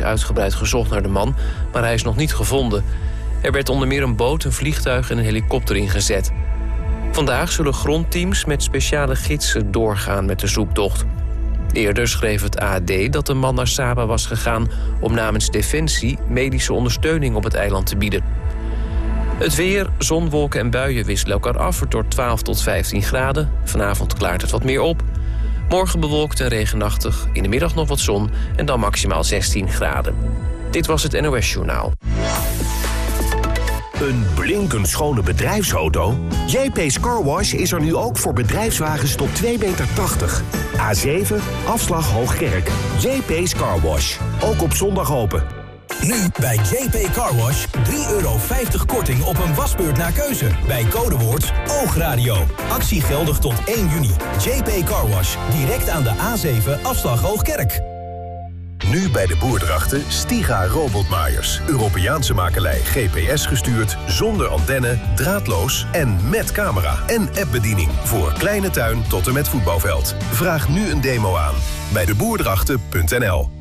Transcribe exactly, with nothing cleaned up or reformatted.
is uitgebreid gezocht naar de man, maar hij is nog niet gevonden. Er werd onder meer een boot, een vliegtuig en een helikopter ingezet. Vandaag zullen grondteams met speciale gidsen doorgaan met de zoektocht. Eerder schreef het A D dat de man naar Saba was gegaan om namens Defensie medische ondersteuning op het eiland te bieden. Het weer, zon, wolken en buien wisselen elkaar af. Het wordt twaalf tot vijftien graden. Vanavond klaart het wat meer op. Morgen bewolkt en regenachtig. In de middag nog wat zon en dan maximaal zestien graden. Dit was het N O S Journaal. Een blinkend schone bedrijfsauto? J P's Car Wash is er nu ook voor bedrijfswagens tot twee meter tachtig. A zeven, afslag Hoogkerk. J P's Car Wash. Ook op zondag open. Nu bij J P Car Wash drie euro vijftig korting op een wasbeurt naar keuze. Bij codewoord Oogradio. Actie geldig tot één juni. J P Car Wash. Direct aan de A zeven afslag Hoogkerk. Nu bij de Boerdrachten Stiga robotmaaiers. Europeaanse makelij G P S gestuurd, zonder antenne, draadloos en met camera. En appbediening voor kleine tuin tot en met voetbalveld. Vraag nu een demo aan bij de boerdrachten punt n l.